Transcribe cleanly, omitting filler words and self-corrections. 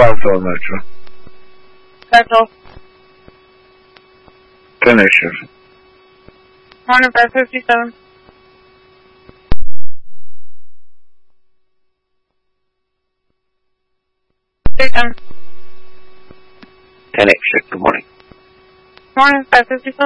Southwell Metro. Central. 10 issues. Morning, 557. Take time. 10 extra. Good morning. Morning, 557.